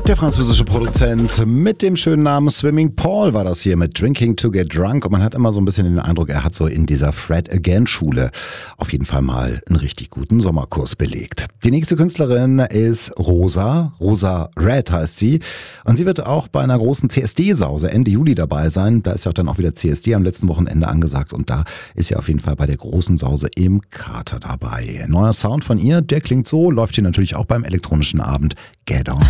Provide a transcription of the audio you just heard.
Der französische Produzent mit dem schönen Namen Swimming Paul war das hier mit Drinking to Get Drunk. Und man hat immer so ein bisschen den Eindruck, er hat so in dieser Fred Again Schule auf jeden Fall mal einen richtig guten Sommerkurs belegt. Die nächste Künstlerin ist Rosa. Rosa Red heißt sie. Und sie wird auch bei einer großen CSD-Sause Ende Juli dabei sein. Da ist ja auch dann auch wieder CSD am letzten Wochenende angesagt. Und da ist sie auf jeden Fall bei der großen Sause im Kater dabei. Neuer Sound von ihr, der klingt so, läuft hier natürlich auch beim elektronischen Abend Get On.